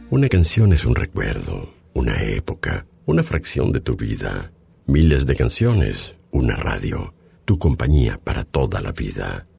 Una canción es un recuerdo, una época, una fracción de tu vida. Miles de canciones, una radio, tu compañía para toda la vida.